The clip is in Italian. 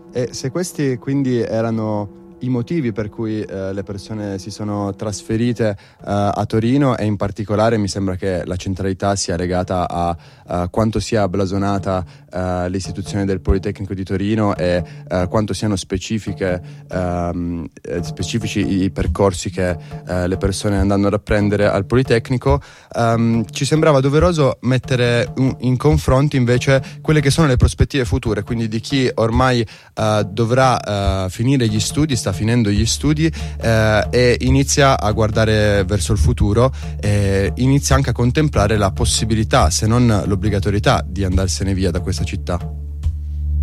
E se questi quindi erano i motivi per cui le persone si sono trasferite a Torino, e in particolare mi sembra che la centralità sia legata a quanto sia blasonata l'istituzione del Politecnico di Torino e quanto siano specifici i percorsi che le persone andranno ad apprendere al Politecnico, ci sembrava doveroso mettere in confronto invece quelle che sono le prospettive future, quindi di chi ormai dovrà finire gli studi, sta finendo gli studi e inizia a guardare verso il futuro, e inizia anche a contemplare la possibilità, se non l'obbligatorietà, di andarsene via da questa città.